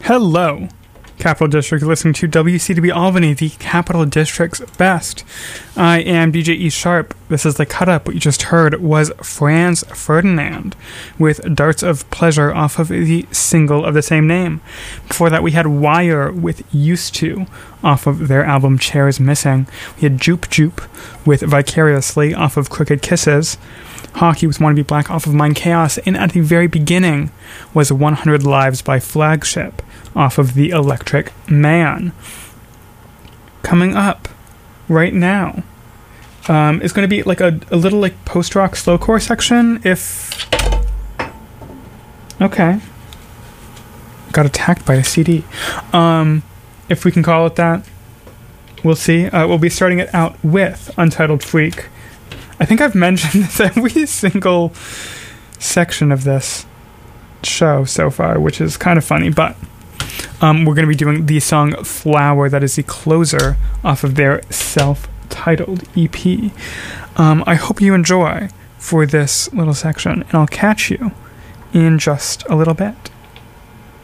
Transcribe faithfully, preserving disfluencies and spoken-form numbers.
Hello, Capital District, listening to W C W Albany, the Capital District's best. I am D J E Sharp. This is the cut up. What you just heard was Franz Ferdinand with Darts of Pleasure off of the single of the same name. Before that, we had Wire with Used To off of their album Chairs Missing. We had Jupe Jupe with Vicariously off of Crooked Kisses. Hockey with Wanna Be Black off of Mind Chaos. And at the very beginning was one hundred Lives by Flagship off of The Electric Man. Coming up right now um, is going to be like a, a little like post-rock slowcore section. If... Okay. Got attacked by a C D. Um, if we can call it that. We'll see. Uh, we'll be starting it out with Untitled Freak. I think I've mentioned this every single section of this show so far, which is kind of funny, but um, we're going to be doing the song Flower. That is the closer off of their self-titled E P. Um, I hope you enjoy for this little section, and I'll catch you in just a little bit.